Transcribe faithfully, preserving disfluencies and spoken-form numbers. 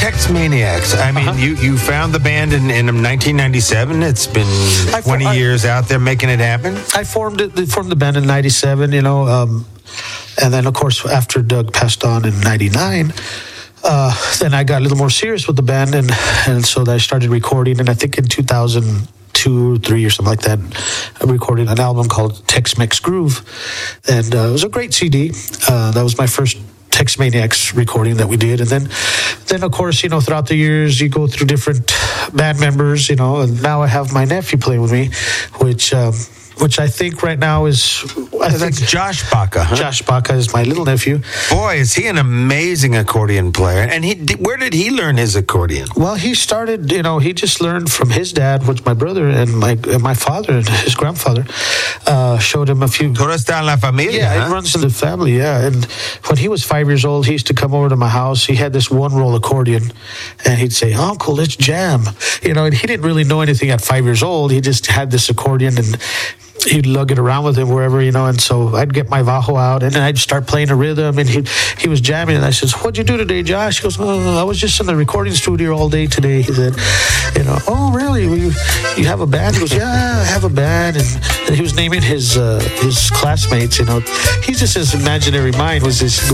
Tex Maniacs. I mean, Uh-huh. you, you found the band in, in nineteen ninety-seven. It's been I- twenty I- years out there making it happen. I formed it, formed the band in ninety-seven, you know, um, and then, of course, after Doug passed on in ninety-nine, uh, then I got a little more serious with the band, and, and so I started recording, and I think in two thousand two or three or something like that, I recorded an album called Tex-Mex Groove, and uh, it was a great C D. Uh, that was my first Tex Maniacs recording that we did, and then, then of course, you know, throughout the years, you go through different band members, you know, and now I have my nephew playing with me, which, um, which I think right now is, I That's think Josh Baca, huh? Josh Baca is my little nephew. Boy, is he an amazing accordion player. And he, where did he learn his accordion? Well, he started, you know, he just learned from his dad, which my brother and my and my father and his grandfather uh, showed him a few. Todo está en la familia, Yeah, huh? it runs in the family, yeah. And when he was five years old, he used to come over to my house. He had this one-roll accordion, and he'd say, "Uncle, let's jam." You know, and he didn't really know anything at five years old. He just had this accordion, and he'd lug it around with him wherever, you know. And so I'd get my Bajo out, and then I'd start playing a rhythm, and he he was jamming. And I says, "What'd you do today, Josh?" He goes, "Oh, I was just in the recording studio all day today." He said, "You know, oh really? Well, you you have a band?" He goes, "Yeah, I have a band." And, and he was naming his uh, his classmates. You know, he's just his imaginary mind was this.